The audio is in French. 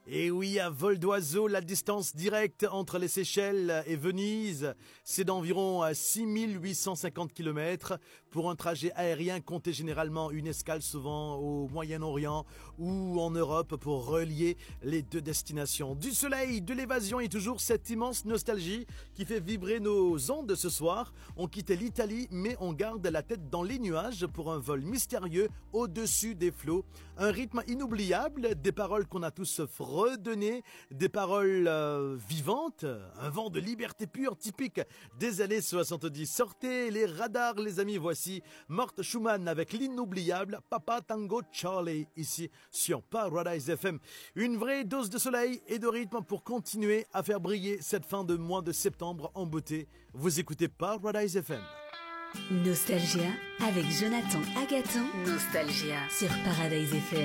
Et oui, à vol d'oiseau, la distance directe entre les Seychelles et Venise, c'est d'environ 6850 km. Pour un trajet aérien, comptez généralement une escale souvent au Moyen-Orient ou en Europe pour relier les deux destinations. Du soleil, de l'évasion et toujours cette immense nostalgie qui fait vibrer nos ondes ce soir. On quitte l'Italie, mais on garde la tête dans les nuages pour un vol mystérieux au-dessus des flots. Un rythme inoubliable, des paroles qu'on a tous redonnées, des paroles vivantes, un vent de liberté pure typique des années 70. Sortez les radars les amis, voici Mort Schumann avec l'inoubliable Papa Tango Charlie ici sur Paradise FM. Une vraie dose de soleil et de rythme pour continuer à faire briller cette fin de mois de septembre en beauté. Vous écoutez Paradise FM. Nostalgia avec Jonathan Agaton. Nostalgia sur Paradise FM.